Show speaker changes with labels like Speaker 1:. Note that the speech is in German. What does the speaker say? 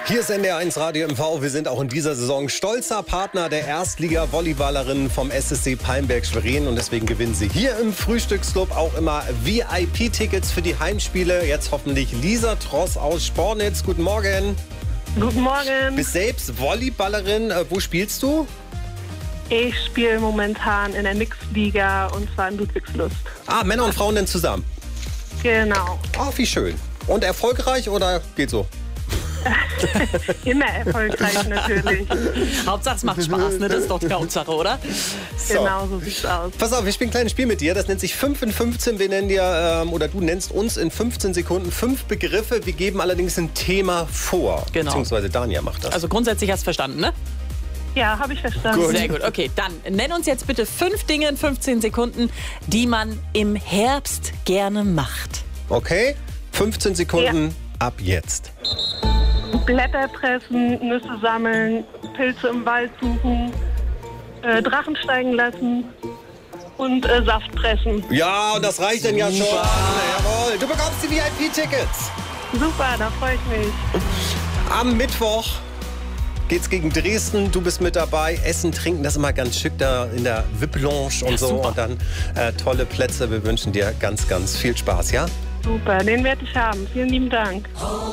Speaker 1: Hier ist NDR1 Radio MV. Wir sind auch in dieser Saison stolzer Partner der Erstliga-Volleyballerinnen vom SSC Palmberg-Schwerin. Und deswegen gewinnen sie hier im Frühstücksclub auch immer VIP-Tickets für die Heimspiele. Jetzt hoffentlich Lisa Tross aus Spornitz. Guten Morgen.
Speaker 2: Guten Morgen.
Speaker 1: Bist selbst Volleyballerin. Wo spielst du?
Speaker 2: Ich spiele momentan in der Mixed-Liga und zwar in Ludwigslust.
Speaker 1: Ah, Männer und Frauen denn zusammen?
Speaker 2: Genau.
Speaker 1: Ach, wie schön. Und erfolgreich oder geht so?
Speaker 2: Immer erfolgreich natürlich.
Speaker 3: Hauptsache es macht Spaß, ne? Das ist doch die Hauptsache, oder?
Speaker 1: So.
Speaker 2: Genau, so sieht's aus.
Speaker 1: Pass auf, wir spielen ein kleines Spiel mit dir. Das nennt sich 5 in 15. Wir nennen dir, oder du nennst uns in 15 Sekunden 5 Begriffe. Wir geben allerdings ein Thema vor.
Speaker 3: Genau.
Speaker 1: Beziehungsweise Dania macht das.
Speaker 3: Also grundsätzlich hast du verstanden, ne?
Speaker 2: Ja, habe ich verstanden.
Speaker 1: Gut.
Speaker 3: Sehr gut. Okay, dann nenn uns jetzt bitte 5 Dinge in 15 Sekunden, die man im Herbst gerne macht.
Speaker 1: Okay? 15 Sekunden ab jetzt.
Speaker 2: Blätter pressen, Nüsse sammeln, Pilze im Wald suchen, Drachen steigen lassen und Saft pressen.
Speaker 1: Ja, und das reicht denn ja schon. Jawohl. Du bekommst die VIP-Tickets.
Speaker 2: Super, da freue ich mich.
Speaker 1: Am Mittwoch geht's gegen Dresden. Du bist mit dabei. Essen, trinken, das ist immer ganz schick da in der VIP-Lounge und so.
Speaker 3: super.
Speaker 1: Und dann tolle Plätze. Wir wünschen dir ganz, ganz viel Spaß, ja?
Speaker 2: Super, den werde ich haben. Vielen lieben Dank.